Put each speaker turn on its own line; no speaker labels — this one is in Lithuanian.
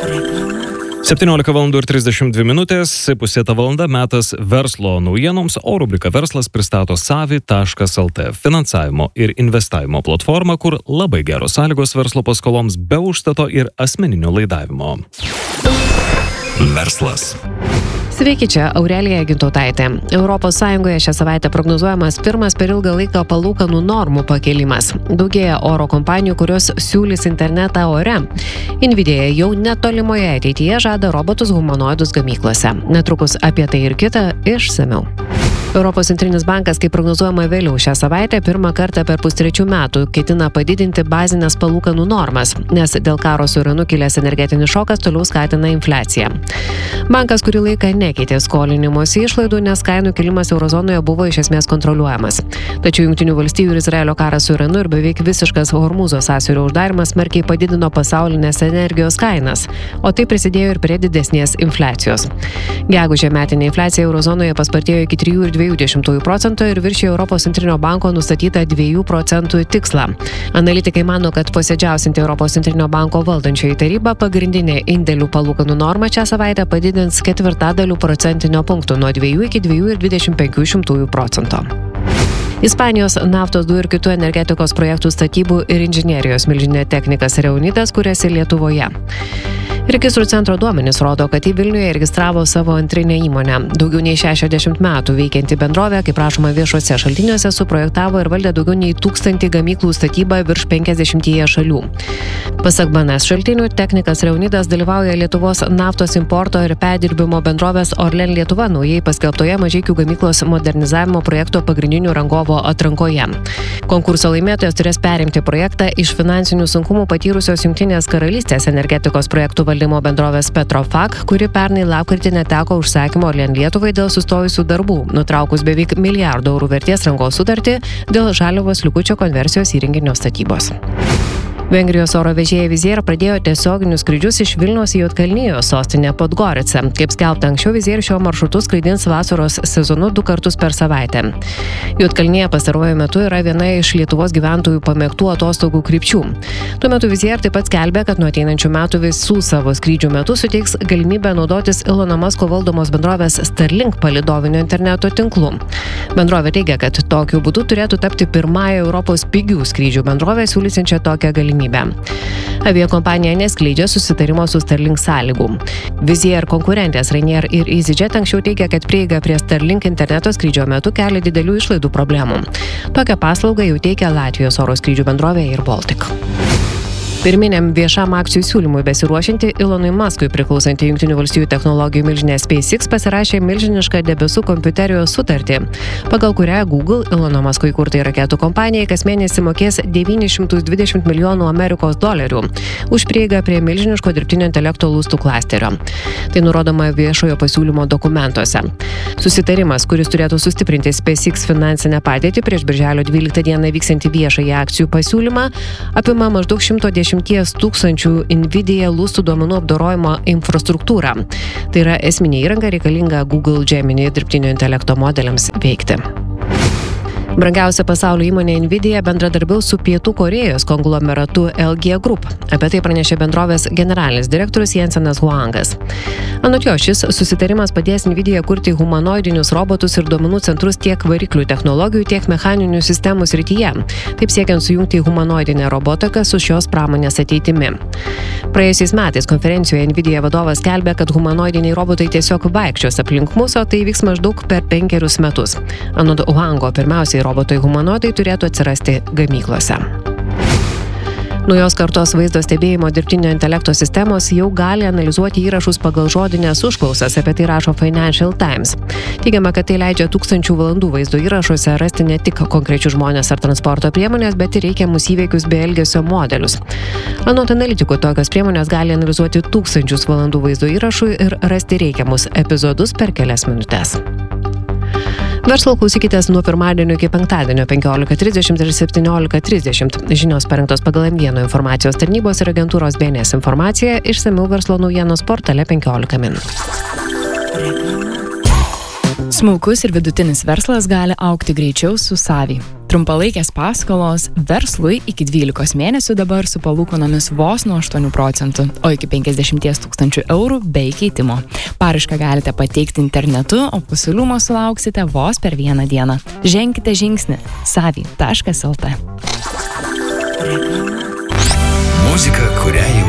17:32, pusėta valanda, metas verslo naujienoms, o rubrika Verslas pristato savi.lt finansavimo ir investavimo platformą, kur labai geros sąlygos verslo paskoloms be užstato ir asmeninio laidavimo.
Verslas.
Sveiki, čia Aurelija Gintautaitė. Europos Sąjungoje šią savaitę prognozuojamas pirmas per ilgą laiką palūkanų normų pakėlimas. Daugėja oro kompanijų, kurios siūlys internetą ore. Nvidia jau netolimoje ateityje žada robotus humanoidus gamyklose. Netrukus apie tai ir kita išsamiau. Europos centrinis bankas, kaip prognozuojama vėliau šią savaitę, pirmą kartą per pustrečių metų ketina padidinti bazinės palūkanų normas, nes dėl karo su Iranu kilęs energetinis šokas toliau skatina infliaciją. Bankas kurį laiką nekeitė skolinimosi išlaidų, nes kainų kilimas eurozonoje buvo iš esmės kontroliuojamas. Tačiau Jungtinių valstijų ir Izraelio karas su Iranu ir beveik visiškas Hormūzo sąsiaurio uždarimas smarkiai padidino pasaulinės energijos kainas, o tai prisidėjo ir prie didesnės infliacijos. Gegužę metinė infliacija eurozonoje paspartėjo iki 3,2% ir viršijo Europos centrinio banko nustatytą 2% tikslą. Analitikai mano, kad posėdžiausianti Europos centrinio banko valdančioji taryba pagrindinė indėlių palūkanų normą šią savaitę padidins 0,4 procentinio punkto nuo 2 iki 2,25%. Ispanijos naftos, dujų ir kitų energetikos projektų statybų ir inžinerijos milžinė Technikas Reunidas kuriasi Lietuvoje. Registrų centro duomenys rodo, kad į Vilniuje registravo savo antrinę įmonę. Daugiau nei 60 metų veikianti bendrovė, kaip rašoma viešuose šaltiniuose, suprojektavo ir valdė daugiau nei 1000 gamyklų statybą virš 50 šalių. Pasak BNS šaltinių, Technikas Reunidas dalyvauja Lietuvos naftos importo ir perdirbimo bendrovės Orlen Lietuva naujai paskelbtoje Mažeikių gamyklos modernizavimo projekto pagrindinių rangovo atrankoje. Konkurso laimėtojas turės perimti projektą iš finansinių sunkumų patyrusios Jungtinės karalystės energetikos projektų valdymo bendrovės Petrofac, kuri pernai lapkritį neteko užsakymo Orlen Lietuvai dėl sustojusių darbų, nutraukus beveik milijardo eurų vertės rangos sutartį dėl žaliavos likučio konversijos įrenginio statybos. Vengrijos oro vežėja Wizz Air pradėjo tiesioginius skrydžius iš Vilniaus į Juodkalnijos sostinę Podgoricą. Kaip skelbta anksčiau, Wizz Air šiuo maršrutu skraidins vasaros sezonu 2 kartus per savaitę. Juodkalnija pastaruoju metu yra viena iš Lietuvos gyventojų pamėgtų atostogų krypčių. Tuo metu Wizz Air taip pat skelbė, kad nuo ateinančių metų visų savo skrydžių metu suteiks galimybę naudotis Elono Musko valdomos bendrovės Starlink palidovinio interneto tinklu. Bendrovė teigia, kad tokiu būdu turėtų tapti pirmąją Europos pigių skrydžių bendrovę siūlysiančią tokią galimybę. Aviakompanija neskleidžia susitarimo su Starlink sąlygų. Wizz Air konkurentės Ryanair ir EasyJet anksčiau teigia, kad prieiga prie Starlink interneto skrydžio metu kelia didelių išlaidų problemų. Tokią paslaugą jau teikia Latvijos oro skrydžių bendrovė Air Baltic. Pirminiam viešam akcijų siūlymui besiruošianti Elonui Muskui priklausanti Jungtinių valstijų technologijų milžinė SpaceX pasirašė milžinišką debesų kompiuterijos sutartį, pagal kurią Google Elono Musko įkurtai raketų kompanijai kas mėnesį mokės $920 milijonų už prieigą prie milžiniško dirbtinio intelekto lustų klasterio. Tai nurodoma viešojo pasiūlymo dokumentuose. Susitarimas, kuris turėtų sustiprinti SpaceX finansinę padėtį prieš birželio 12 dieną vyksiantį viešąjį akcijų pasiūlymą, apima maždaug 110 tūkstančių Nvidia lustų duomenų apdorojimo infrastruktūrą. Tai yra esminė įranga reikalinga Google Gemini dirbtinio intelekto modeliams veikti. Brangiausia pasaulio įmonė Nvidia bendradarbiaus su Pietų Korėjos konglomeratu LG Group. Apie tai pranešė bendrovės generalinis direktorius Jensenas Huangas. Anot jo, šis susitarimas padės Nvidia kurti humanoidinius robotus ir duomenų centrus tiek variklių technologijų, tiek mechaninių sistemų srityje, taip siekiant sujungti humanoidinę robotiką su šios pramonės ateitimi. Praėjusiais metais konferencijoje Nvidia vadovas skelbė, kad humanoidiniai robotai tiesiog vaikščios aplink mus, o tai vyks maždaug per 5 metus. Anot Huango, pirmiausiai robotai humanoidai turėtų atsirasti gamyklose. Naujos kartos vaizdo stebėjimo dirbtinio intelekto sistemos jau gali analizuoti įrašus pagal žodinės užklausas, apie tai rašo Financial Times. Teigiama, kad tai leidžia 1000 valandų vaizdo įrašuose rasti ne tik konkrečius žmonės ar transporto priemonės, bet ir reikiamus įvykius bei elgesio modelius. Anot analitikų, tokios priemonės gali analizuoti 1000 valandų vaizdo įrašų ir rasti reikiamus epizodus per kelias minutes. Verslo klausykitės nuo pirmadienio iki penktadienio 15:30 ir 17:30. Žinios parengtos pagal M1 informacijos tarnybos ir agentūros BNS informaciją, išsamiau verslo naujienos portale 15 min.
Smulkus ir vidutinis verslas gali augti greičiau su Savi.
Trumpalaikės paskolos verslui iki 12 mėnesių dabar su palūkanomis vos nuo 8%, o iki 50 000 eurų be įkeitimo. Paraišką galite pateikti internetu, o pasiūlymo sulauksite vos per vieną dieną. Ženkite žingsnį savi.lt.
Muzika, kurią